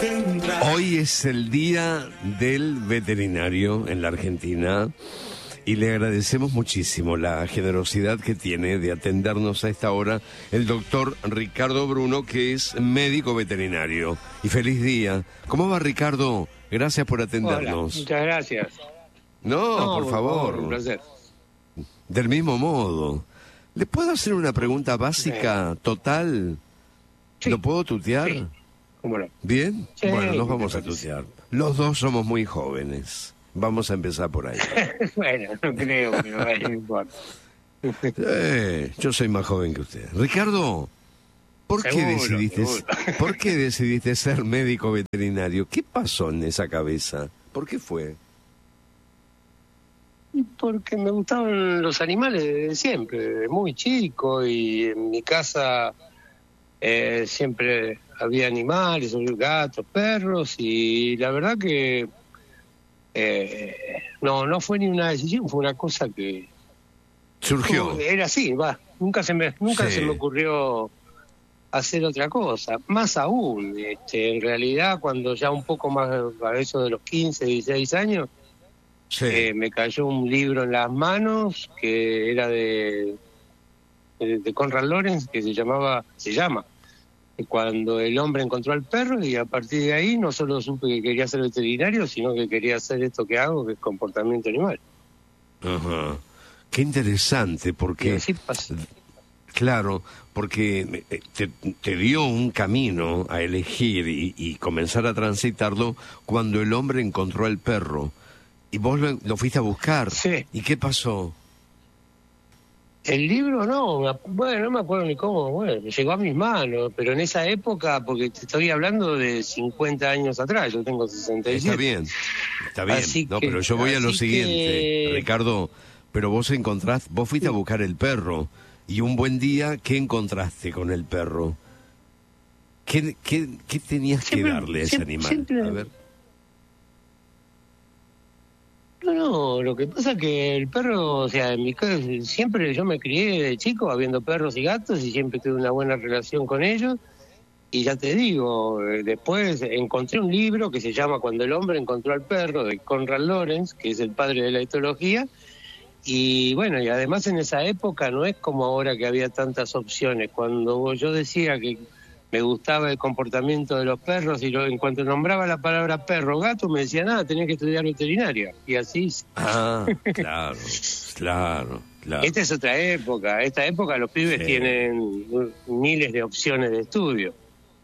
Hoy es el Día del Veterinario en la Argentina y le agradecemos muchísimo la generosidad que tiene de atendernos a esta hora el doctor Ricardo Bruno, que es médico veterinario. Y feliz día. ¿Cómo va, Ricardo? Gracias por atendernos. Hola, muchas gracias. No, por favor. Un placer. Del mismo modo. ¿Le puedo hacer una pregunta básica, total? Sí. ¿Lo puedo tutear? Sí. ¿Cómo no? ¿Bien? Sí, bueno, nos vamos a me parece. tutear. Los dos somos muy jóvenes. Vamos a empezar por ahí. Bueno, no creo, pero bueno, no importa. Yo soy más joven que usted. Ricardo, ¿por Seguro. qué decidiste ser médico veterinario? ¿Qué pasó en esa cabeza? ¿Por qué fue? Porque me gustaban los animales desde siempre, desde muy chico, y en mi casa siempre había animales, gatos, perros, y la verdad que no fue ni una decisión, fue una cosa que Surgió. era así, nunca se me ocurrió hacer otra cosa. Más aún, en realidad, cuando ya un poco más a eso de los 15, 16 años, Sí. me cayó un libro en las manos que era de Conrad Lorenz, que se llama Cuando el hombre encontró al perro, y a partir de ahí no solo supe que quería ser veterinario, sino que quería hacer esto que hago, que es comportamiento animal. Ajá. Qué interesante, Y porque... así pasó. Claro, porque te dio un camino a elegir y comenzar a transitarlo cuando el hombre encontró al perro. Y vos lo fuiste a buscar. Sí. ¿Y qué pasó? El libro no me acuerdo ni cómo, bueno, llegó a mis manos, pero en esa época, porque te estoy hablando de 50 años atrás, yo tengo 67. Está bien. Así No, que- pero yo voy a lo así siguiente, que- Ricardo. Pero vos fuiste a buscar el perro. Y un buen día, ¿qué encontraste con el perro? ¿Qué tenías que darle a ese animal? A ver. No, lo que pasa es que el perro, o sea, en mi casa siempre yo me crié de chico habiendo perros y gatos y siempre tuve una buena relación con ellos. Y ya te digo, después encontré un libro que se llama Cuando el hombre encontró al perro, de Conrad Lorenz, que es el padre de la etología. Y bueno, y además en esa época no es como ahora que había tantas opciones. Cuando yo decía que me gustaba el comportamiento de los perros y en cuanto nombraba la palabra perro, gato, me decían, tenés que estudiar veterinaria. Y así. Ah, claro. Esta es otra época. Esta época los pibes tienen miles de opciones de estudio.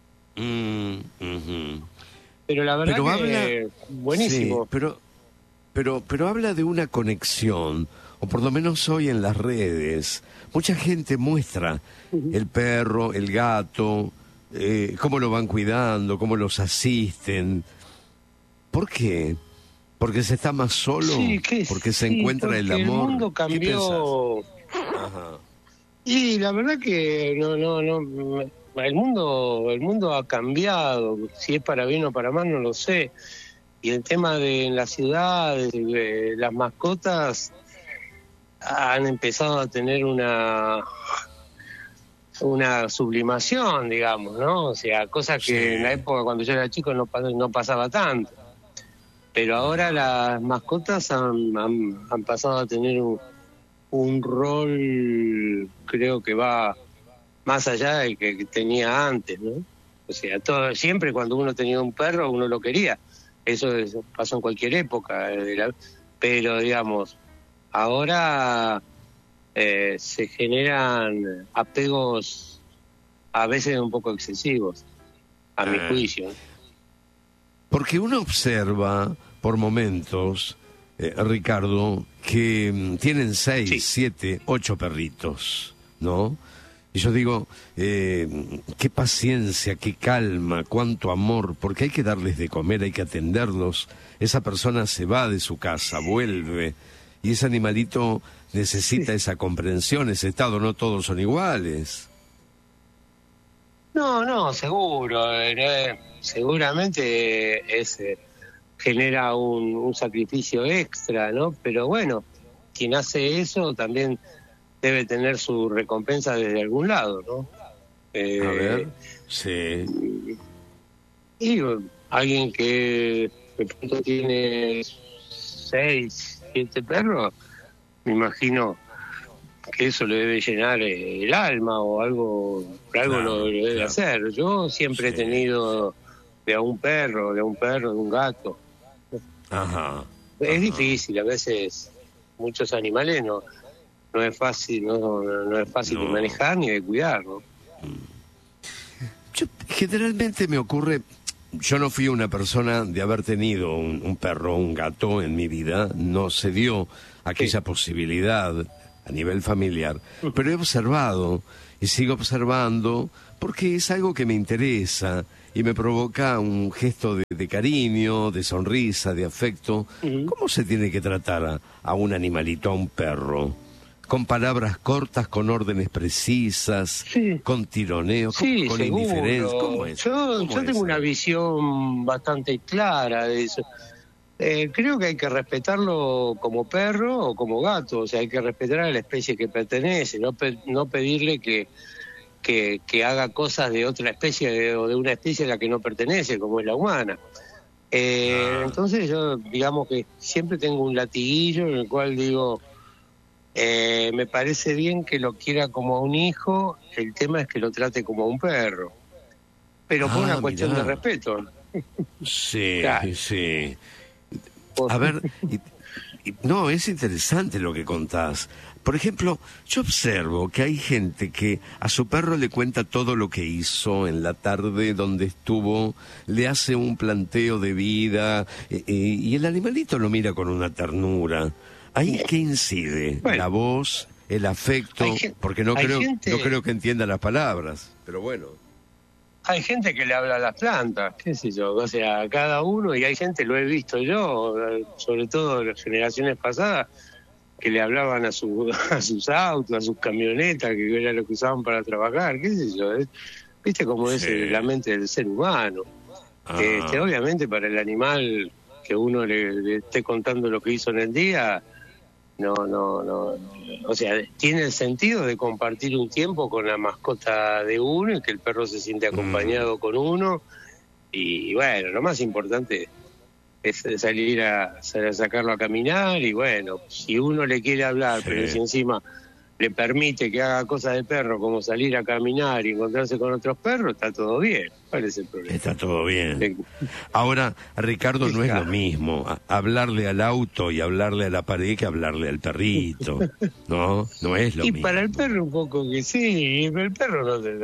Ujú. Pero la verdad buenísimo. Sí, pero habla de una conexión, o por lo menos hoy en las redes, mucha gente muestra el perro, el gato, cómo lo van cuidando, cómo los asisten. ¿Por qué? ¿Porque se está más solo? ¿Porque se encuentra el amor? El mundo cambió. ¿Qué pensás? Ajá. Y la verdad que no. El mundo ha cambiado. Si es para bien o para mal, no lo sé. Y el tema de en las ciudades, de las mascotas, han empezado a tener una sublimación, digamos, ¿no? O sea, cosas que en la época cuando yo era chico no pasaba tanto. Pero ahora las mascotas han pasado a tener un rol, creo que va más allá del que tenía antes, ¿no? O sea, siempre cuando uno tenía un perro, uno lo quería. Eso pasó en cualquier época. Pero, digamos, ahora se generan apegos a veces un poco excesivos, a mi juicio. Porque uno observa por momentos, Ricardo, que tienen 6, 7, 8 perritos, ¿no? Y yo digo, qué paciencia, qué calma, cuánto amor, porque hay que darles de comer, hay que atenderlos. Esa persona se va de su casa, vuelve, y ese animalito necesita esa comprensión, ese estado, no todos son iguales. No, seguro. Seguramente genera un sacrificio extra, ¿no? Pero bueno, quien hace eso también debe tener su recompensa desde algún lado, ¿no? A ver, sí. Y alguien que de pronto tiene 6, 7 perros, me imagino que eso le debe llenar el alma o algo, por algo Claro, lo debe claro. hacer. Yo siempre he Sí. tenido de a un perro, de un gato. Ajá. Es Ajá. difícil, a veces muchos animales no es fácil, no es fácil de No. manejar ni de cuidar, ¿no? Generalmente me ocurre, yo no fui una persona de haber tenido un perro, un gato en mi vida, no se dio aquella posibilidad a nivel familiar, pero he observado y sigo observando porque es algo que me interesa y me provoca un gesto de cariño, de sonrisa, de afecto. Ujú. ¿Cómo se tiene que tratar a un animalito, a un perro? Con palabras cortas, con órdenes precisas, Sí. con tironeos, Sí, con seguro. indiferencia. ¿Cómo es? Yo ¿Cómo tengo es? una visión bastante clara de eso. Creo que hay que respetarlo como perro o como gato, o sea, hay que respetar a la especie que pertenece, no pedirle que haga cosas de otra especie o de una especie a la que no pertenece, como es la humana. Entonces yo, digamos que siempre tengo un latiguillo en el cual digo, me parece bien que lo quiera como a un hijo, el tema es que lo trate como a un perro, pero por una cuestión de Mirá. respeto. Sí, Claro. sí. A ver, no, es interesante lo que contás. Por ejemplo, yo observo que hay gente que a su perro le cuenta todo lo que hizo en la tarde donde estuvo, le hace un planteo de vida y el animalito lo mira con una ternura. ¿Ahí qué incide? Bueno. La voz, el afecto, porque no hay creo que entienda las palabras, pero bueno. Hay gente que le habla a las plantas, qué sé yo, o sea, cada uno, y hay gente, lo he visto yo, sobre todo en las generaciones pasadas, que le hablaban a sus autos, a sus camionetas, que era lo que usaban para trabajar, qué sé yo, viste cómo es Sí. la mente del ser humano. Ah. Obviamente para el animal que uno le esté contando lo que hizo en el día, no, o sea, tiene el sentido de compartir un tiempo con la mascota de uno y que el perro se siente acompañado con uno, y bueno, lo más importante es salir a sacarlo a caminar, y bueno, si uno le quiere hablar, Sí. pero si encima le permite que haga cosas de perro como salir a caminar y encontrarse con otros perros, está todo bien. ¿Cuál es el problema? Está todo bien. Sí. Ahora, Ricardo, no es lo Claro. mismo hablarle al auto y hablarle a la pared que hablarle al perrito, ¿no? No es lo Y mismo. para el perro un poco que sí, pero el perro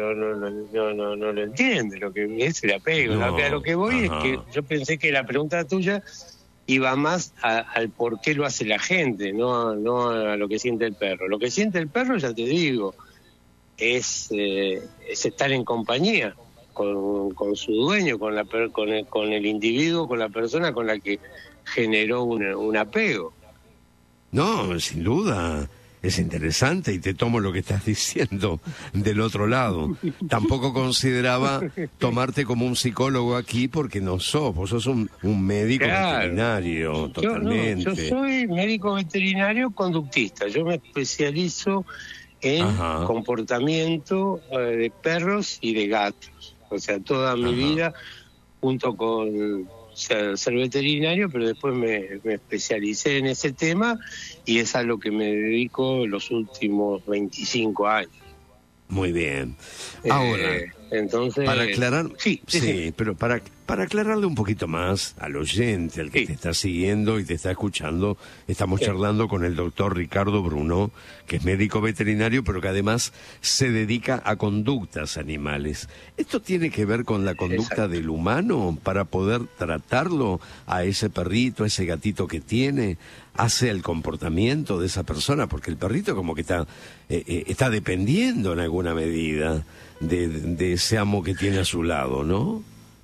no lo entiende, lo que es el apego. No, A lo que voy ajá. es que yo pensé que la pregunta tuya iba más al por qué lo hace la gente, no a lo que siente el perro. Lo que siente el perro, ya te digo, es estar en compañía con su dueño, con el individuo, con la persona con la que generó un apego. No, sin duda. Es interesante y te tomo lo que estás diciendo del otro lado. Tampoco consideraba tomarte como un psicólogo aquí porque no sos. Vos sos un médico Claro. veterinario, totalmente. Yo soy médico veterinario conductista. Yo me especializo en Ajá. comportamiento de perros y de gatos. O sea, toda mi Ajá. vida, junto con ser veterinario, pero después me especialicé en ese tema y es a lo que me dedico los últimos 25 años. Muy bien. Ahora, entonces, para aclarar, sí, pero para aclararle un poquito más al oyente, al que Sí. te está siguiendo y te está escuchando, estamos Sí. charlando con el doctor Ricardo Bruno, que es médico veterinario, pero que además se dedica a conductas animales. ¿Esto tiene que ver con la conducta Exacto. del humano para poder tratarlo a ese perrito, a ese gatito que tiene? ¿Hace el comportamiento de esa persona? Porque el perrito como que está dependiendo en alguna medida de ese amo que tiene a su lado, ¿no?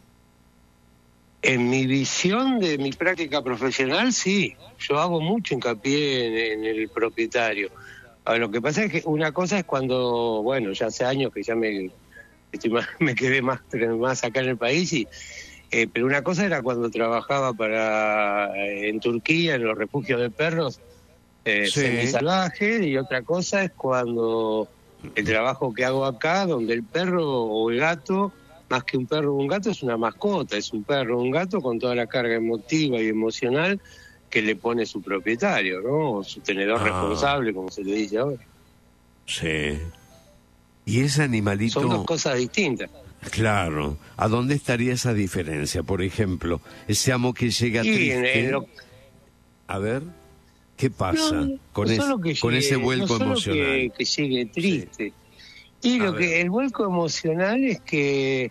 En mi visión de mi práctica profesional, sí. Yo hago mucho hincapié en el propietario. Ahora, lo que pasa es que una cosa es cuando, bueno, ya hace años que ya me quedé más acá en el país, pero una cosa era cuando trabajaba en Turquía, en los refugios de perros Sí. semisalvajes, y otra cosa es cuando el trabajo que hago acá, donde el perro o el gato más que un perro o un gato, es una mascota, es un perro o un gato con toda la carga emotiva y emocional que le pone su propietario, ¿no? O su tenedor responsable, como se le dice ahora. Sí. Y ese animalito... Son dos cosas distintas. Claro. ¿A dónde estaría esa diferencia? Por ejemplo, ese amo que llega triste... A ver, ¿qué pasa con ese vuelco emocional? Que llegue triste. Sí. Y el vuelco emocional es que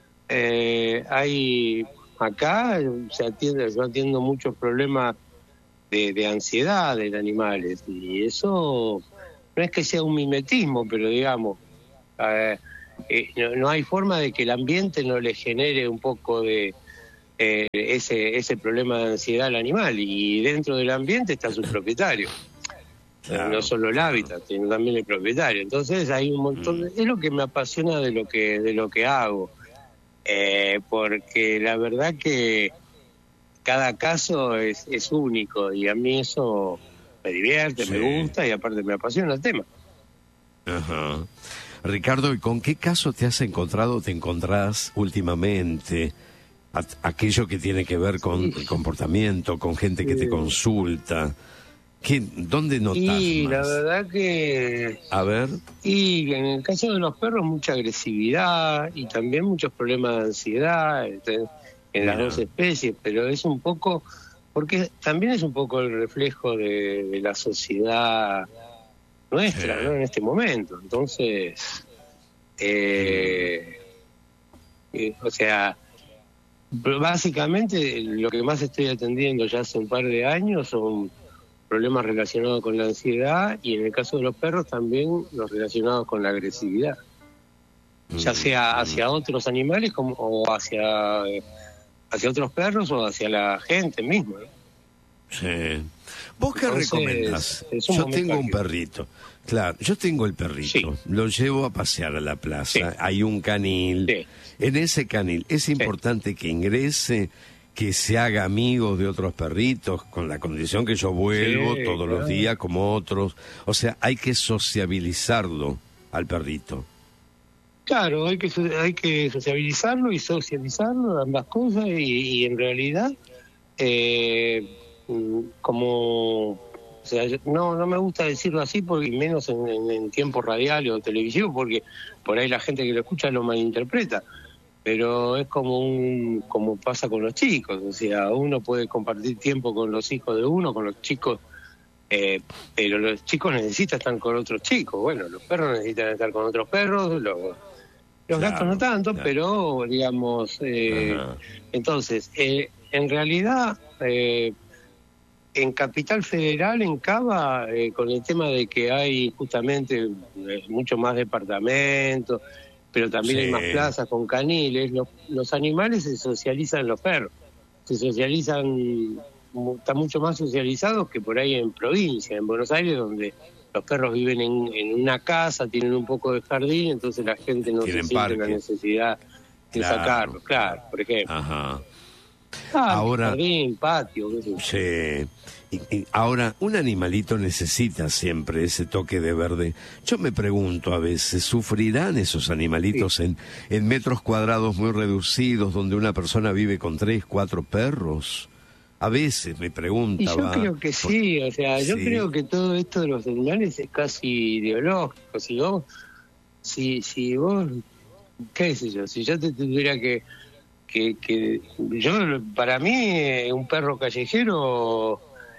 hay... Acá yo atiendo muchos problemas de ansiedad en animales, y eso no es que sea un mimetismo, pero digamos, no hay forma de que el ambiente no le genere un poco de ese problema de ansiedad al animal, y dentro del ambiente está su propietario. Claro, no solo el hábitat, sino también el propietario. Entonces hay un montón es lo que me apasiona de lo que hago, porque la verdad que cada caso es único, y a mí eso me divierte, me gusta, y aparte me apasiona el tema. Ajá. Ricardo, ¿y con qué caso te encontrás últimamente? Aquello que tiene que ver con el comportamiento, con gente que te consulta. ¿Dónde notas y más? La verdad que... A ver. Y en el caso de los perros, mucha agresividad y también muchos problemas de ansiedad en las dos especies, pero es un poco... Porque también es un poco el reflejo de la sociedad nuestra, ¿no? En este momento. Entonces, o sea, básicamente lo que más estoy atendiendo ya hace un par de años son problemas relacionados con la ansiedad, y en el caso de los perros también los relacionados con la agresividad, ya sea hacia otros animales o hacia otros perros o hacia la gente misma, ¿no? Sí. ¿Vos qué recomendás? Yo tengo un perrito. Claro, yo tengo el perrito. Lo llevo a pasear a la plaza. Hay un canil. En ese canil es importante que ingrese, que se haga amigo de otros perritos, con la condición que yo vuelvo todos los días como otros. O sea, hay que sociabilizarlo al perrito. Claro, hay que sociabilizarlo y socializarlo, ambas cosas, y en realidad, o sea, no me gusta decirlo así, porque menos en tiempo radial o televisivo, porque por ahí la gente que lo escucha lo malinterpreta. Pero es como pasa con los chicos, o sea, uno puede compartir tiempo con los hijos de uno, con los chicos, pero los chicos necesitan estar con otros chicos. Bueno, los perros necesitan estar con otros perros, los gatos no tanto, pero digamos, entonces, en realidad, en Capital Federal, en Cava, con el tema de que hay justamente mucho más departamentos, pero también hay más plazas con caniles, los animales se socializan, los perros se socializan, están mucho más socializados que por ahí en provincia, en Buenos Aires, donde los perros viven en una casa, tienen un poco de jardín, entonces la gente no se siente la necesidad de sacarlos, por ejemplo. Ajá. Ahora, jardín, patio, qué sé yo. Y ahora, un animalito necesita siempre ese toque de verde. Yo me pregunto a veces, ¿sufrirán esos animalitos en metros cuadrados muy reducidos, donde una persona vive con 3, 4 perros? A veces me pregunto. Y yo creo que sí, o sea, yo creo que todo esto de los animales es casi ideológico. Si vos, qué sé yo, si yo te tuviera que yo, para mí, un perro callejero,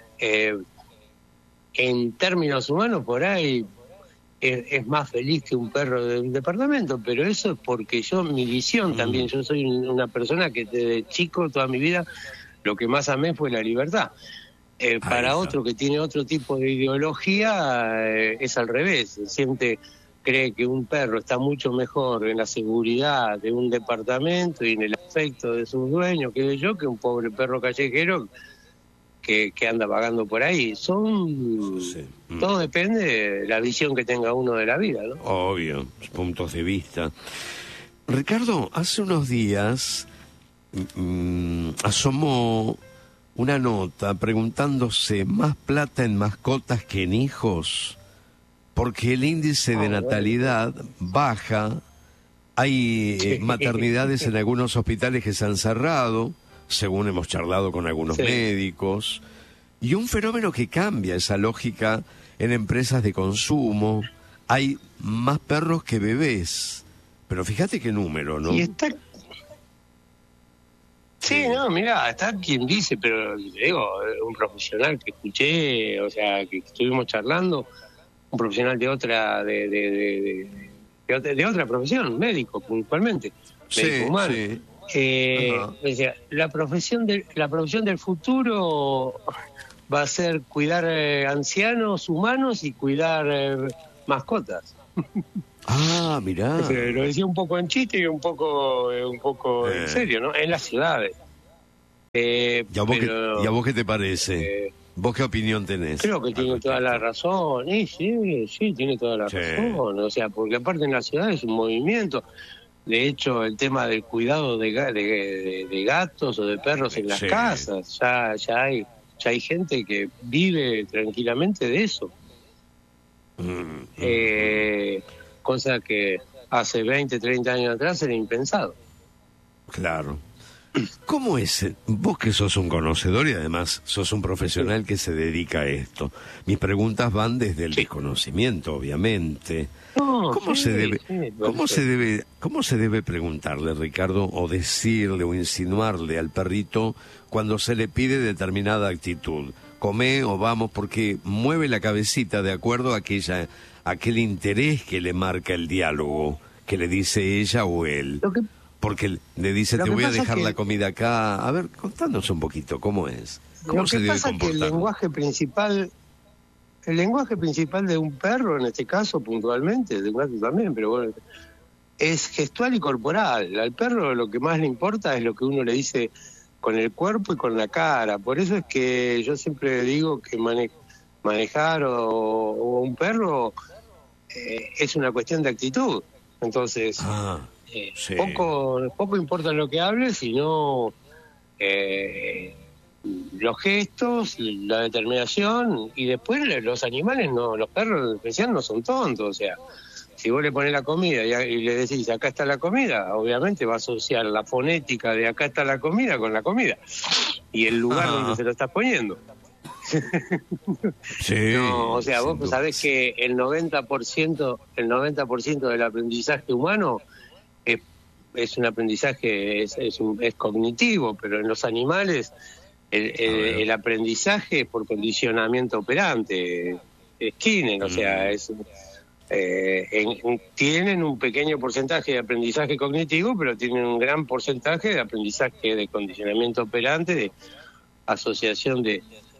en términos humanos, por ahí es más feliz que un perro de un departamento, pero eso es porque mi visión también, yo soy una persona que desde chico, toda mi vida, lo que más amé fue la libertad. Para otro que tiene otro tipo de ideología, es al revés, cree que un perro está mucho mejor en la seguridad de un departamento y en el afecto de sus dueños, que un pobre perro callejero que anda vagando por ahí. Todo depende de la visión que tenga uno de la vida, ¿no? Obvio, puntos de vista. Ricardo, hace unos días asomó una nota preguntándose: ¿más plata en mascotas que en hijos? Porque el índice de natalidad baja Hay maternidades en algunos hospitales que se han cerrado, según hemos charlado con algunos médicos, y un fenómeno que cambia esa lógica en empresas de consumo. Hay más perros que bebés, pero fíjate qué número, ¿no? Y está... Sí, no, mirá, está quien dice, pero digo, un profesional que escuché, o sea, que estuvimos charlando, un profesional de otra de otra profesión, médico puntualmente, médico humano. Decía, la profesión del futuro va a ser cuidar ancianos humanos y cuidar mascotas. Ah, mirá. Lo decía un poco en chiste y un poco en serio, ¿no? En las ciudades. ¿Y a vos qué te parece? ¿Vos qué opinión tenés? Creo que tiene toda la razón. Sí, tiene toda la razón. O sea, porque aparte en la ciudad es un movimiento. De hecho, el tema del cuidado de gatos o de perros en las casas, ya hay gente que vive tranquilamente de eso. Cosa que hace 20, 30 años atrás era impensado. Claro. ¿Cómo es? Vos que sos un conocedor y además sos un profesional que se dedica a esto. Mis preguntas van desde el desconocimiento, obviamente. ¿Cómo se debe preguntarle, Ricardo, o decirle o insinuarle al perrito cuando se le pide determinada actitud? Comé o vamos, porque mueve la cabecita de acuerdo a aquel interés que le marca el diálogo, que le dice ella o él. Porque le dice, te voy a dejar la comida acá. A ver, contanos un poquito, ¿cómo es? ¿Cómo se debe comportar? Que el lenguaje principal de un perro, en este caso puntualmente, de un gato también, pero bueno, es gestual y corporal. Al perro lo que más le importa es lo que uno le dice con el cuerpo y con la cara. Por eso es que yo siempre digo que manejar o un perro es una cuestión de actitud. Entonces... Poco importa lo que hables, sino los gestos, la determinación, y después los animales, los perros en especial no son tontos. O sea, si vos le pones la comida y le decís acá está la comida, obviamente va a asociar la fonética de acá está la comida con la comida y el lugar donde se lo estás poniendo. O sea, vos sabés que el 90% del aprendizaje humano es un aprendizaje, es cognitivo, pero en los animales el aprendizaje es por condicionamiento operante, Skinner, o sea, tienen un pequeño porcentaje de aprendizaje cognitivo, pero tienen un gran porcentaje de aprendizaje de condicionamiento operante, de asociación de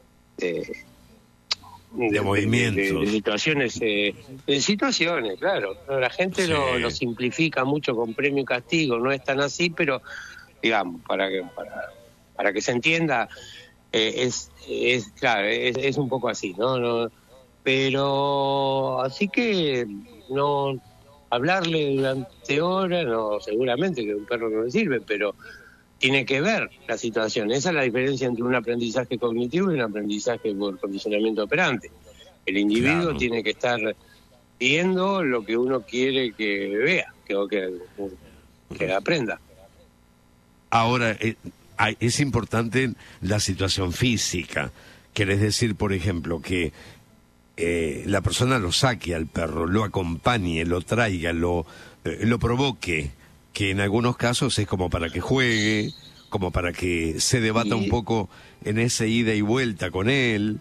movimientos, de situaciones, claro. La gente lo simplifica mucho con premio y castigo, no es tan así, pero digamos, para que se entienda, es un poco así, ¿no? Pero así que no hablarle durante horas, no, seguramente que un perro no le sirve, pero tiene que ver la situación. Esa es la diferencia entre un aprendizaje cognitivo y un aprendizaje por condicionamiento operante. El individuo tiene que estar viendo lo que uno quiere que vea, que aprenda. Ahora, es importante la situación física. Querés decir, por ejemplo, que la persona lo saque al perro, lo acompañe, lo traiga, lo provoque, que en algunos casos es como para que juegue, como para que se debata un poco en esa ida y vuelta con él.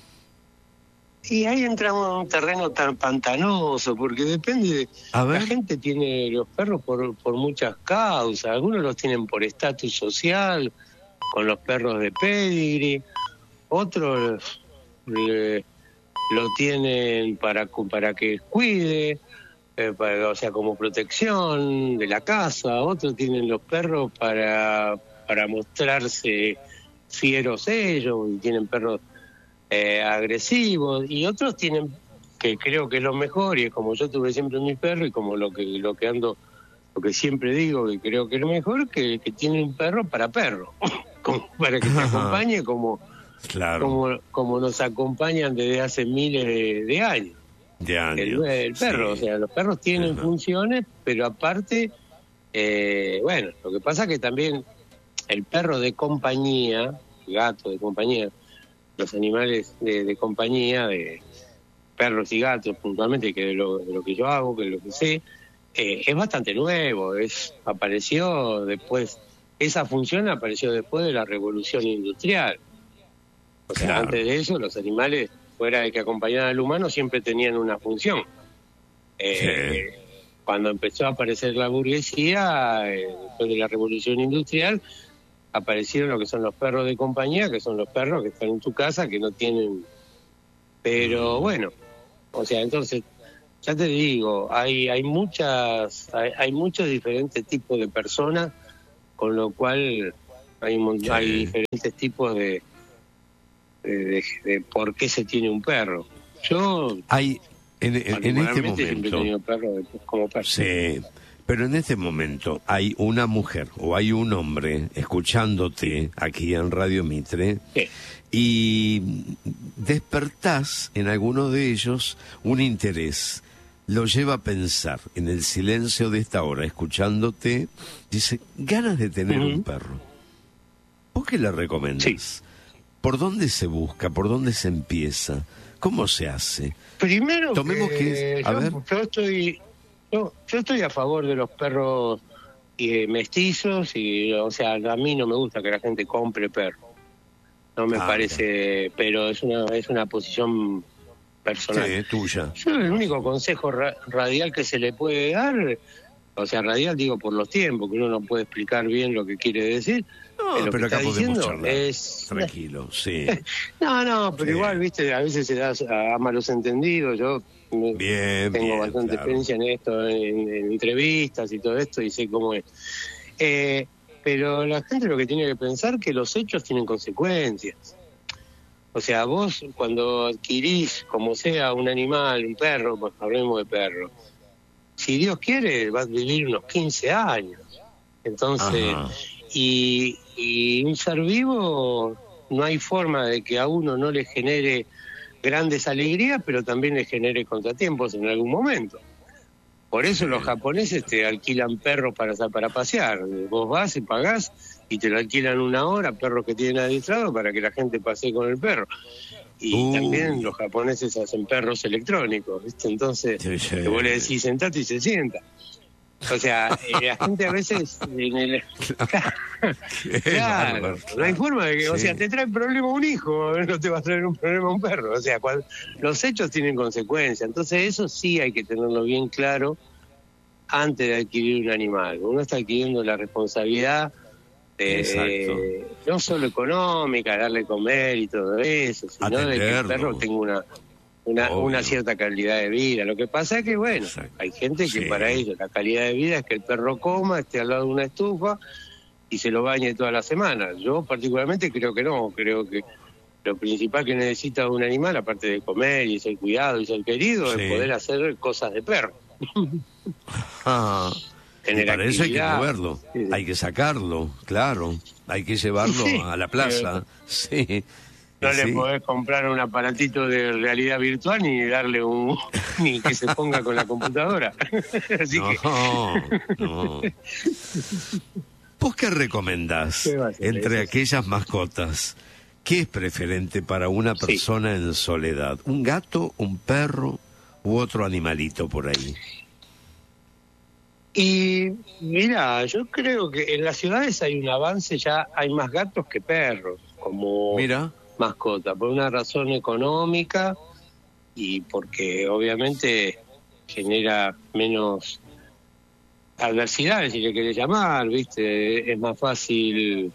Y ahí entramos en un terreno tan pantanoso, porque depende la gente tiene los perros por muchas causas. Algunos los tienen por estatus social, con los perros de pedigree, otros lo tienen para que cuide, o sea, como protección de la casa. Otros tienen los perros para mostrarse fieros ellos, y tienen perros agresivos, y otros tienen, que creo que es lo mejor, y es como yo tuve siempre mis perros, y como lo que siempre digo, que creo que es lo mejor, que tienen un perro, para que te acompañe como nos acompañan desde hace miles de años. De años. El perro, o sea, los perros tienen funciones, pero aparte Bueno, lo que pasa es que también el perro de compañía, gato de compañía, los animales de compañía, de perros y gatos puntualmente, que es de lo que yo hago, que es lo que sé, es bastante nuevo, apareció después, esa función apareció después de la revolución industrial. O sea, Claro. antes de eso los animales, fuera de que acompañaban al humano, siempre tenían una función. Sí. Cuando empezó a aparecer la burguesía, después de la revolución industrial, aparecieron lo que son los perros de compañía, que son los perros que están en tu casa, que no tienen... Pero bueno, o sea, entonces, ya te digo, hay muchos diferentes tipos de personas, con lo cual hay diferentes tipos de por qué se tiene un perro. Yo, Hay, en este particularmente, siempre he momento, tenido perro como perro. sí, pero en este momento hay una mujer o hay un hombre escuchándote aquí en Radio Mitre Sí. y despertás en alguno de ellos un interés, lo lleva a pensar en el silencio de esta hora, escuchándote, dice, ganas de tener un perro. ¿Vos qué le recomendás? Sí. ¿Por dónde se busca? ¿Por dónde se empieza? ¿Cómo se hace? Primero, Tomemos que, a ver. yo estoy a favor de los perros mestizos, y o sea, a mí no me gusta que la gente compre perro. No me parece, pero es una posición personal. Sí, tuya. Yo el único consejo radial que se le puede dar, o sea, radial digo por los tiempos, que uno no puede explicar bien lo que quiere decir. No, lo pero que acá está podemos diciendo charlar. es... Tranquilo, sí. No, pero Sí. igual, viste, a veces se da a malos entendidos. Yo tengo bastante experiencia en esto, en entrevistas y todo esto, y sé cómo es. Pero la gente lo que tiene que pensar que los hechos tienen consecuencias. O sea, vos cuando adquirís, como sea, un animal, un perro, pues hablemos de perro, si Dios quiere, vas a vivir unos 15 años. Entonces, y un ser vivo, no hay forma de que a uno no le genere grandes alegrías, pero también le genere contratiempos en algún momento. Por eso los japoneses te alquilan perros para pasear. Vos vas y pagás y te lo alquilan 1 hora, perros que tienen adiestrados para que la gente pasee con el perro. Y también los japoneses hacen perros electrónicos, ¿viste? Entonces, que vos le decís sentate y se sienta. O sea, la gente a veces... Claro, no hay forma de que... O sea, te trae problema un hijo, no te va a traer un problema un perro. O sea, los hechos tienen consecuencias. Entonces eso sí hay que tenerlo bien claro antes de adquirir un animal. Uno está adquiriendo la responsabilidad no solo económica, darle comer y todo eso, sino de que el perro tenga una cierta calidad de vida. Lo que pasa es que, bueno, hay gente que para ellos la calidad de vida es que el perro coma, esté al lado de una estufa y se lo bañe toda la semana. Yo particularmente creo que no, creo que lo principal que necesita un animal, aparte de comer y ser cuidado y ser querido, es poder hacer cosas de perro. Y para eso hay que moverlo, hay que sacarlo, claro, hay que llevarlo a la plaza. No le podés comprar un aparatito de realidad virtual ni darle ni que se ponga con la computadora. Así no. ¿Vos qué recomendás entre aquellas mascotas? ¿Qué es preferente para una persona en soledad? ¿Un gato, un perro u otro animalito por ahí? Y mira, yo creo que en las ciudades hay un avance, ya hay más gatos que perros como mascota, por una razón económica y porque obviamente genera menos adversidades, si le querés llamar, ¿viste? Es más fácil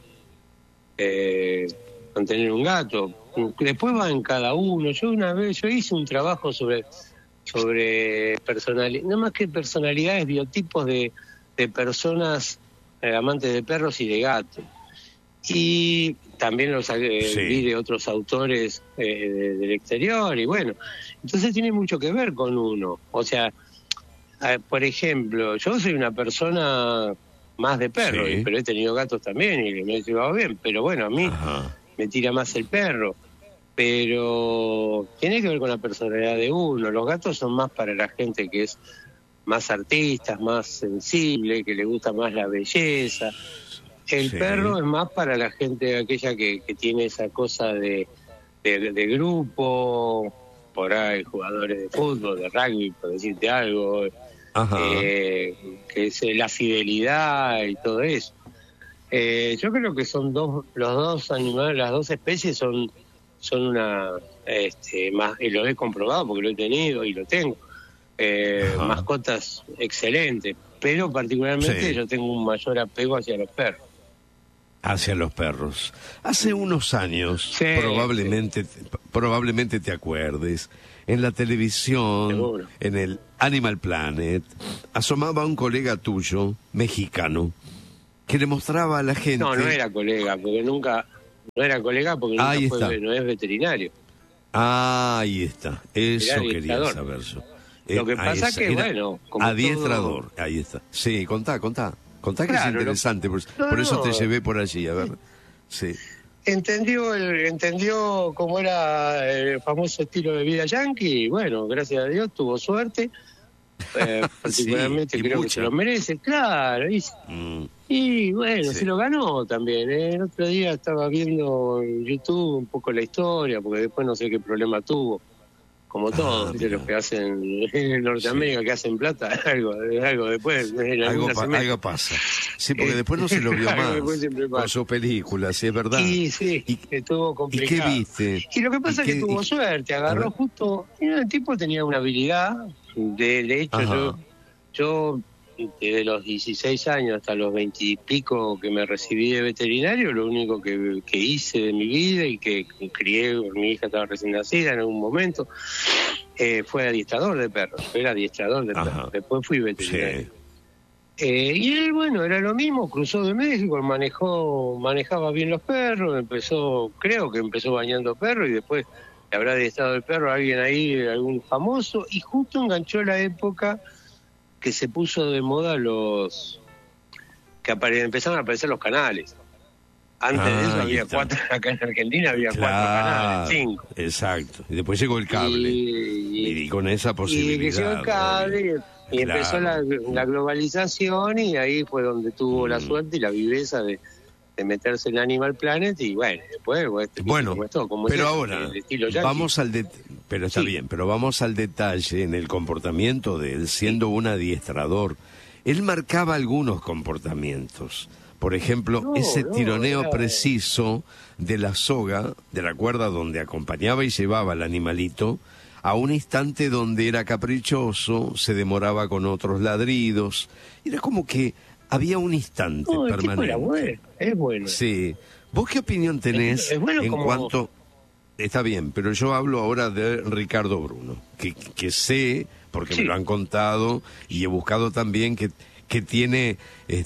mantener un gato. Después va en cada uno. Yo hice un trabajo sobre personalidad, no más que personalidades, biotipos de personas amantes de perros y de gatos. Y también los vi de otros autores del exterior, y bueno, entonces tiene mucho que ver con uno. O sea, por ejemplo, yo soy una persona más de perro, pero he tenido gatos también y me he llevado bien, pero bueno, a mí me tira más el perro. Pero tiene que ver con la personalidad de uno. Los gatos son más para la gente que es más artistas, más sensible, que le gusta más la belleza. El perro es más para la gente aquella que tiene esa cosa de grupo, por ahí jugadores de fútbol, de rugby, por decirte algo, que es la fidelidad y todo eso. Yo creo que son los dos animales, las dos especies son una más, y lo he comprobado porque lo he tenido y lo tengo, mascotas excelentes, pero particularmente yo tengo un mayor apego hacia los perros. Hacia los perros. Hace unos años, probablemente te acuerdes, en la televisión, seguro, en el Animal Planet, asomaba un colega tuyo, mexicano, que le mostraba a la gente... No era colega, porque nunca no es veterinario. Ahí está, eso quería saber yo. Lo que pasa que, bueno... Como adiestrador, todo... ahí está. Sí, contá que es interesante, por eso te llevé por allí, a ver. Sí. Entendió cómo era el famoso estilo de vida yankee, y bueno, gracias a Dios tuvo suerte, particularmente creo que se lo merece, claro, y bueno, se lo ganó también. El otro día estaba viendo en YouTube un poco la historia, porque después no sé qué problema tuvo. Como todos, los que hacen en Norteamérica, que hacen plata, algo después. Algo pasa. Sí, porque después no se lo vio más con sus películas, sí, es verdad. Sí, estuvo complicado. ¿Y qué viste? Y lo que pasa es que tuvo suerte, agarró justo... El tipo tenía una habilidad, de hecho yo desde los 16 años hasta los 20 y pico que me recibí de veterinario, lo único que hice de mi vida y que crié, mi hija estaba recién nacida en algún momento, fue adiestrador de perros. Era adiestrador de perros. Después fui veterinario. Sí. Y él, bueno, era lo mismo, cruzó de México, manejaba bien los perros, creo que empezó bañando perros y después le habrá adiestrado el perro a alguien ahí, algún famoso, y justo enganchó la época que se puso de moda empezaron a aparecer los canales. Antes de eso había 4, acá en Argentina había 4 canales, 5. Exacto. Y después llegó el cable. Y con esa posibilidad. Y llegó el cable y empezó la globalización, y ahí fue donde tuvo la suerte y la viveza de meterse en Animal Planet, y bueno, después pero ahora vamos pero está bien, pero vamos al detalle en el comportamiento de él, siendo un adiestrador. Él marcaba algunos comportamientos, por ejemplo, ese tironeo preciso de la soga, de la cuerda donde acompañaba y llevaba al animalito, a un instante donde era caprichoso, se demoraba con otros ladridos, era como que había un instante permanente. Es bueno. Sí. ¿Vos qué opinión tenés cuanto... Está bien, pero yo hablo ahora de Ricardo Bruno, que sé, porque me lo han contado, y he buscado también que tiene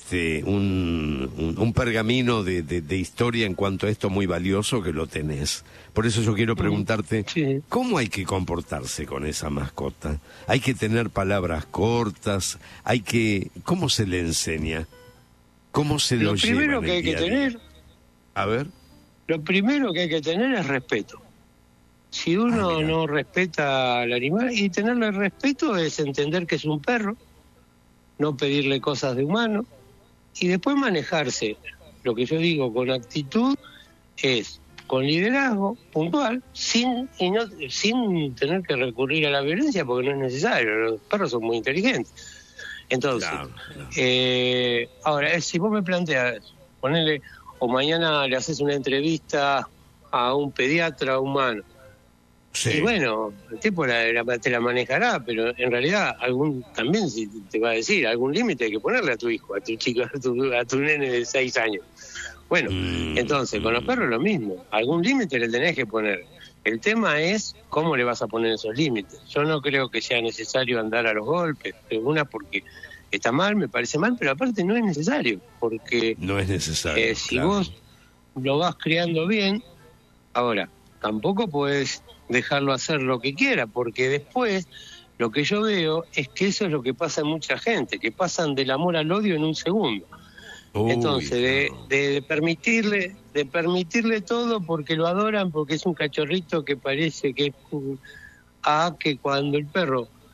un pergamino de historia en cuanto a esto muy valioso, que lo tenés. Por eso yo quiero preguntarte, ¿cómo hay que comportarse con esa mascota? ¿Hay que tener palabras cortas? ¿Cómo se le enseña? ¿Cómo se lo lleva? Lo primero que hay que tener... A ver. Lo primero que hay que tener es respeto. Si uno no respeta al animal, y tenerle respeto es entender que es un perro, no pedirle cosas de humano, y después manejarse. Lo que yo digo con actitud es con liderazgo puntual, sin tener que recurrir a la violencia, porque no es necesario. Los perros son muy inteligentes. Entonces, ahora, si vos me planteas, ponerle, o mañana le haces una entrevista a un pediatra humano, y bueno, el tipo te la manejará, pero en realidad también te va a decir, algún límite hay que ponerle a tu hijo, a tu chico, a tu nene de 6 años. Bueno, entonces, con los perros lo mismo, algún límite le tenés que poner. El tema es cómo le vas a poner esos límites. Yo no creo que sea necesario andar a los golpes, porque está mal, me parece mal, pero aparte no es necesario, porque no es necesario. Si vos lo vas criando bien, ahora, tampoco podés dejarlo hacer lo que quiera, porque después lo que yo veo es que eso es lo que pasa en mucha gente, que pasan del amor al odio en un segundo. Entonces, de permitirle todo porque lo adoran, porque es un cachorrito que parece que es... que cuando el perro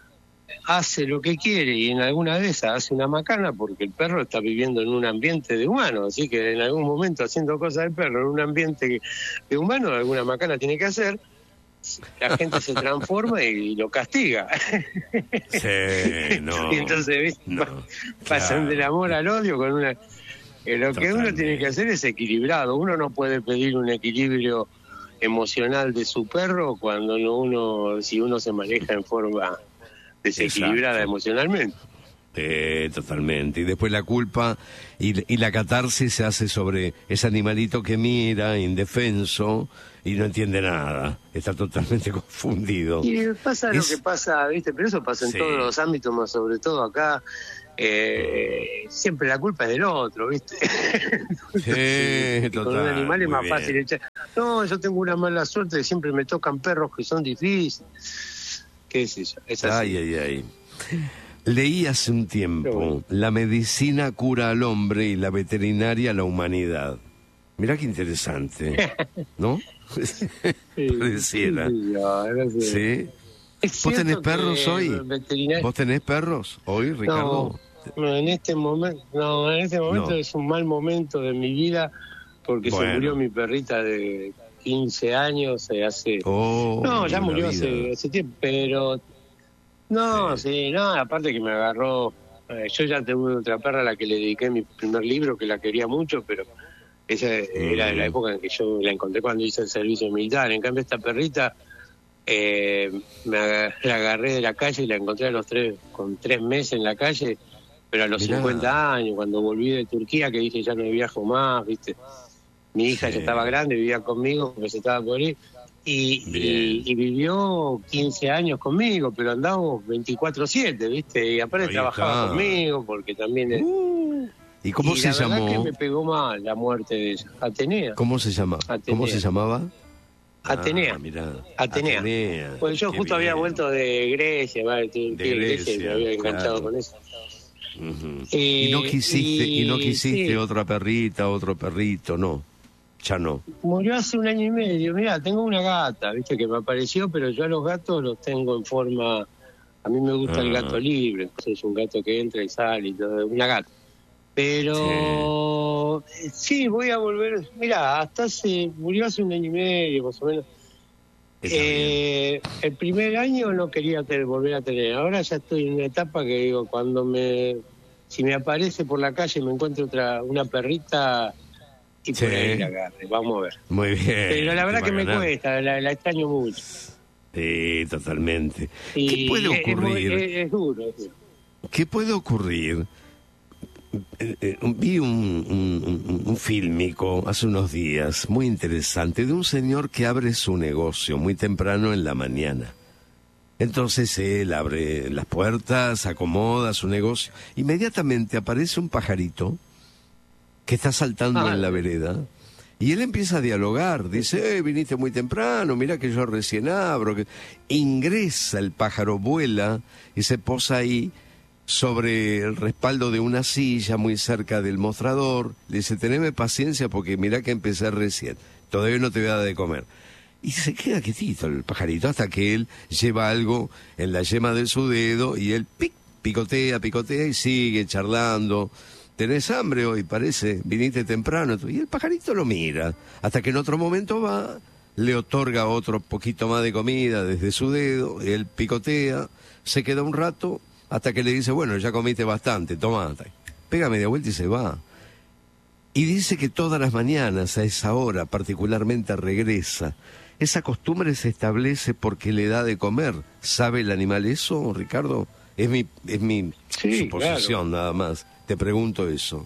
hace lo que quiere y en alguna de esas hace una macana porque el perro está viviendo en un ambiente de humano, así que en algún momento haciendo cosas del perro en un ambiente de humano, alguna macana tiene que hacer, la gente se transforma y lo castiga. Sí, no. Y entonces, ¿viste? No, Pasan claro. del amor al odio con una... lo que uno Totalmente. tiene que hacer es equilibrado. Uno no puede pedir un equilibrio emocional de su perro cuando si uno se maneja en forma desequilibrada Exacto. emocionalmente. Totalmente. Y después la culpa y la catarsis se hace sobre ese animalito que mira, indefenso, y no entiende nada. Está totalmente confundido. Y pasa lo Es- que pasa, ¿viste? Pero eso pasa en Sí. todos los ámbitos, más sobre todo acá. Siempre la culpa es del otro, ¿viste? Sí, Con total. un animal es muy más bien. fácil echar. No, yo tengo una mala suerte que siempre me tocan perros que son difíciles. ¿Qué sé yo? Es así. Ay, ay, ay. Leí hace un Qué tiempo, bueno. la medicina cura al hombre y la veterinaria a la humanidad. Mirá qué interesante, ¿no? Pareciera. Sí, no sé. ¿Sí? Es ¿Vos tenés cierto perros que hoy? veterinario- ¿Vos tenés perros hoy, Ricardo? No, en este momento, No. es un mal momento de mi vida porque se Bueno. murió mi perrita de 15 años hace... Oh, No, ya una murió vida. hace tiempo, pero... No, sí, no, aparte que me agarró... yo ya tuve otra perra a la que le dediqué mi primer libro, que la quería mucho, pero esa era de la época en que yo la encontré cuando hice el servicio militar. En cambio, esta perrita la agarré de la calle y la encontré con 3 meses en la calle, pero a los Mirá. 50 años, cuando volví de Turquía, que dije ya no viajo más, ¿viste? Mi hija Sí. ya estaba grande, vivía conmigo, porque se estaba por ir. Bien. Y vivió 15 años conmigo, pero andamos 24/7, ¿viste? Y aparte Ahí trabajaba está. conmigo, porque también... ¿Y cómo y se la verdad llamó? que me pegó mal la muerte de ella. Atenea. ¿Cómo se llama? Atenea. ¿Cómo se llamaba? Atenea. Ah, mirá. Atenea. Pues yo Qué justo había bien. vuelto de Grecia, ¿vale? De Grecia, y me había enganchado claro. con eso. Ujú. Eh, Y no quisiste sí. otra perrita, otro perrito, no. Ya no. Murió hace 1 año y medio. Mirá, tengo una gata, ¿viste? Que me apareció, pero yo a los gatos los tengo en forma... A mí me gusta el gato libre, entonces es un gato que entra y sale y todo, una gata. Pero sí, voy a volver... Mirá, murió hace 1 año y medio, más o menos. Está bien. El primer año no quería volver a tener. Ahora ya estoy en una etapa que digo, si me aparece por la calle me encuentro una perrita y por Sí. ahí la agarre. Vamos a ver. Muy bien. Pero la verdad te que va a me ganar. cuesta, la extraño mucho. Sí, totalmente. ¿Qué Y puede ocurrir? Es duro, es duro. ¿Qué puede ocurrir? Vi un fílmico hace unos días muy interesante de un señor que abre su negocio muy temprano en la mañana. Entonces él abre las puertas, acomoda su negocio. Inmediatamente aparece un pajarito que está saltando en la vereda. Y él empieza a dialogar, dice, viniste muy temprano, mira que yo recién abro. Ingresa el pájaro, vuela y se posa ahí sobre el respaldo de una silla muy cerca del mostrador. Le dice, teneme paciencia porque mira que empecé recién, todavía no te voy a dar de comer. Y se queda quietito el pajarito hasta que él lleva algo en la yema de su dedo y él picotea y sigue charlando. ¿Tenés hambre hoy? Parece, viniste temprano. Y el pajarito lo mira, hasta que en otro momento va, le otorga otro poquito más de comida desde su dedo, él picotea, se queda un rato, hasta que le dice, bueno, ya comiste bastante, toma, pega media vuelta y se va. Y dice que todas las mañanas, a esa hora, particularmente regresa. Esa costumbre se establece porque le da de comer. ¿Sabe el animal eso, Ricardo? Es mi Sí, suposición, nada más. Te pregunto eso.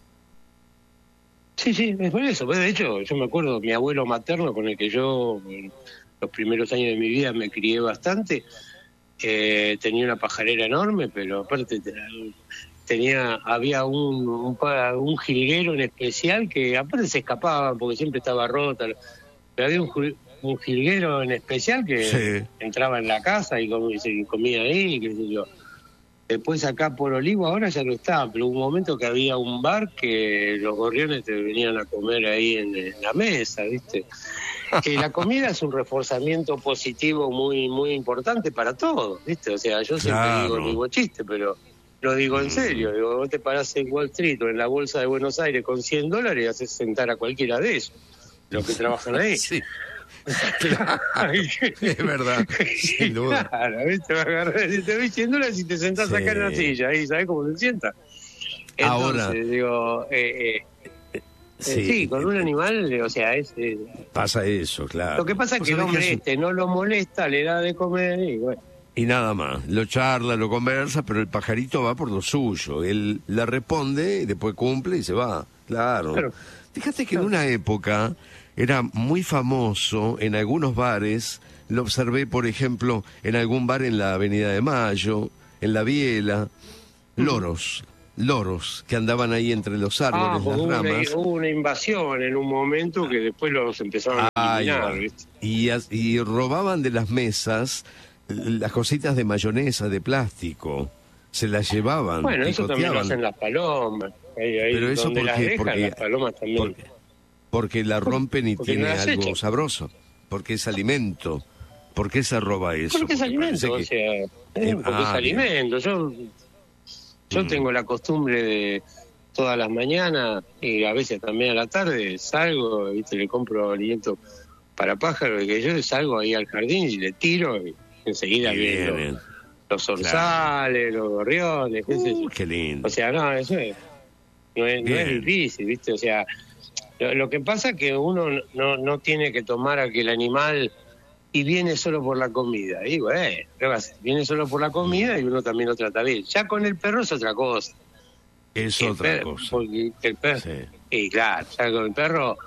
Sí, es por eso. Pues, de hecho, yo me acuerdo, mi abuelo materno, con el que yo en los primeros años de mi vida me crié bastante, tenía una pajarera enorme, pero aparte había un jilguero en especial que aparte se escapaba porque siempre estaba rota, pero había un jilguero en especial que Sí. entraba en la casa y comía ahí, qué sé yo. Después acá por Olivo ahora ya no está, pero hubo un momento que había un bar que los gorriones te venían a comer ahí en la mesa, ¿viste? la comida es un reforzamiento positivo muy muy importante para todos, ¿viste? O sea, yo siempre digo chiste, pero lo digo en serio. Digo, vos te parás en Wall Street o en la bolsa de Buenos Aires con $100 y haces sentar a cualquiera de ellos, los que trabajan ahí. Sí. Claro, es verdad, sin duda. Claro, ¿viste? Te doy $100 y te sentás acá en la silla, ahí, ¿sabés cómo se sienta? Entonces, ahora, digo, sí, con un animal, o sea, pasa eso, claro. Lo que pasa es que el hombre no lo molesta, le da de comer y bueno. Y nada más, lo charla, lo conversa, pero el pajarito va por lo suyo. Él le responde y después cumple y se va. Claro. Fíjate que en una época era muy famoso en algunos bares. Lo observé, por ejemplo, en algún bar en la Avenida de Mayo, en la Biela, loros que andaban ahí entre los árboles, las ramas. Hubo una invasión en un momento que después los empezaron a eliminar, ¿viste? Y robaban de las mesas las cositas de mayonesa de plástico, se las llevaban. Bueno, eso también lo hacen las palomas. Ahí, pero eso donde las dejan, porque las palomas también. Porque la rompen y tiene algo echan. Sabroso, porque es alimento. ¿Por qué se roba eso? Porque es alimento, o sea, porque es alimento. Yo tengo la costumbre de todas las mañanas y a veces también a la tarde salgo, ¿viste? Le compro alimento para pájaros y que yo salgo ahí al jardín y le tiro y enseguida vienen los zorzales, los gorriones, qué lindo. O sea, no, eso no es difícil, ¿viste? O sea, lo que pasa es que uno no tiene que tomar a que el animal y viene solo por la comida. Y bueno, ¿qué va a hacer? Viene solo por la comida y uno también lo trata bien. Ya con el perro es otra cosa. Es otra cosa. Porque el perro, y claro, ya con el perro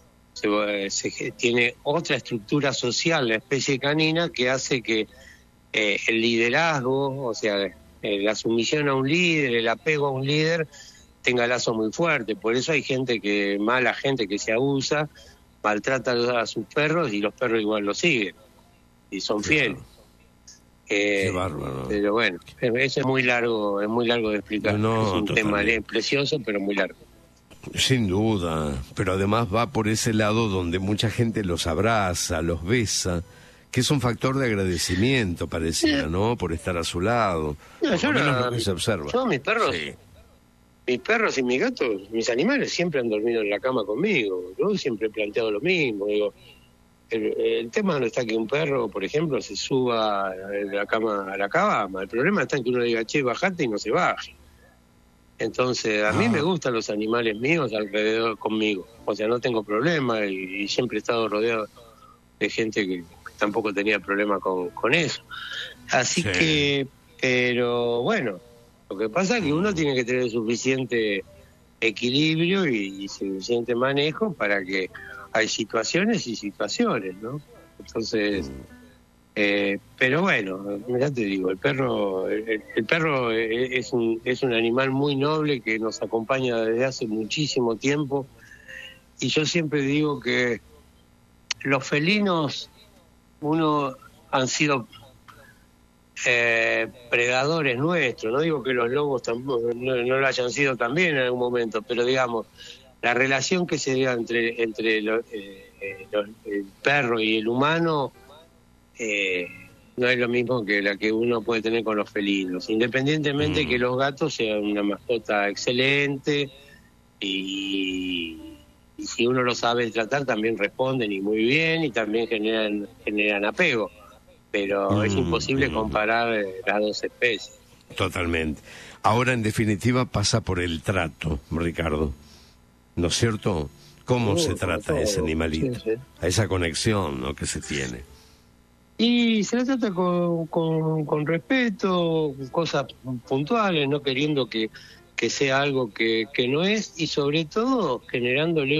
se tiene otra estructura social, la especie canina, que hace que el liderazgo, o sea, la sumisión a un líder, el apego a un líder, tenga lazo muy fuerte. Por eso hay mala gente que se abusa, maltrata a sus perros y los perros igual lo siguen y son fieles. Qué bárbaro. Pero bueno, eso es muy largo de explicar. Es un tema precioso, pero muy largo. Sin duda, pero además va por ese lado donde mucha gente los abraza, los besa, que es un factor de agradecimiento, pareciera, ¿no? Por estar a su lado. Yo lo que se observa. Yo, mis perros y mis gatos, mis animales siempre han dormido en la cama conmigo. Yo siempre he planteado lo mismo. Digo, el tema no está que un perro, por ejemplo, se suba a la cama. El problema está en que uno diga, che, bajate y no se baje. Entonces, a mí me gustan los animales míos alrededor conmigo. O sea, no tengo problema y siempre he estado rodeado de gente que tampoco tenía problema con eso. Así que, pero bueno, lo que pasa es que uno tiene que tener suficiente equilibrio y suficiente manejo para que hay situaciones y situaciones, ¿no? Entonces, pero bueno, ya te digo, el perro es un animal muy noble que nos acompaña desde hace muchísimo tiempo y yo siempre digo que los felinos han sido predadores nuestros. No digo que los lobos tampoco no lo hayan sido también en algún momento, pero digamos, la relación que se dio entre el perro y el humano no es lo mismo que la que uno puede tener con los felinos, independientemente que los gatos sean una mascota excelente y si uno lo sabe tratar también responden y muy bien y también generan apego, pero es imposible comparar las dos especies. Totalmente. Ahora, en definitiva, pasa por el trato, Ricardo, ¿no es cierto? ¿Cómo se trata a ese animalito? Sí. A esa conexión, ¿no?, que se tiene. Y se le trata con respeto, cosas puntuales, no queriendo que sea algo que no es, y sobre todo generándole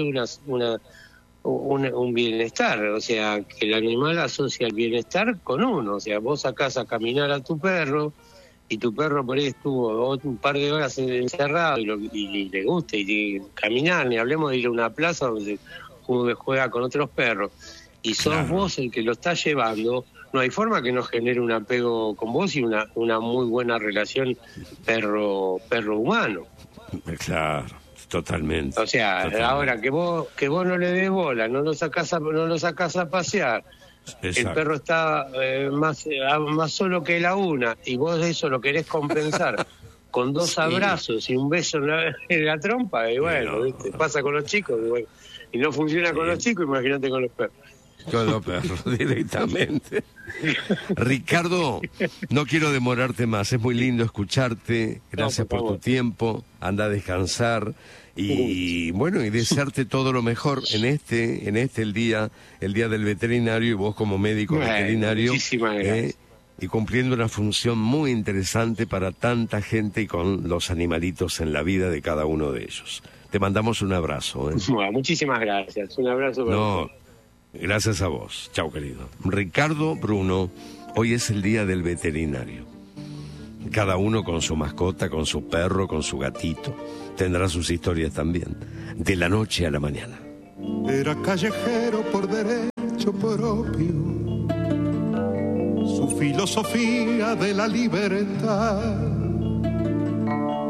un bienestar. O sea, que el animal asocia el bienestar con uno. O sea, vos sacás a caminar a tu perro y tu perro por ahí estuvo un par de horas encerrado y le gusta y caminar, ni hablemos de ir a una plaza donde uno juega con otros perros y sos vos el que lo está llevando, no hay forma que no genere un apego con vos y una muy buena relación perro-humano. Claro, Totalmente. O sea, totalmente. ahora que vos no le des bola, no lo sacás a pasear, Exacto. el perro está más solo que la una, y vos eso lo querés compensar con 2 Sí. abrazos y un beso en la trompa, y bueno, No. ¿viste? Pasa con los chicos, y, bueno, y no funciona con los chicos, imagínate con los perros. Con los perros, directamente. Ricardo, no quiero demorarte más, es muy lindo escucharte, gracias No, por por tu favor. tiempo, anda a descansar y bueno, y desearte todo lo mejor en este el día del veterinario, y vos como médico Bueno, veterinario, muchísimas gracias. y cumpliendo una función muy interesante para tanta gente y con los animalitos en la vida de cada uno de ellos. Te mandamos un abrazo. Bueno, muchísimas gracias, un abrazo para No, ustedes. gracias a vos. Chao, querido. Ricardo Bruno, hoy es el día del veterinario. Cada uno con su mascota, con su perro, con su gatito. Tendrá sus historias también. De la noche a la mañana. Era callejero por derecho propio, su filosofía de la libertad